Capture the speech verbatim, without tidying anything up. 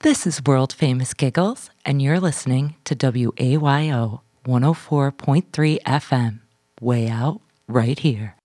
This is World Famous Giggles, and you're listening to W A Y O one oh four point three F M, way out right here.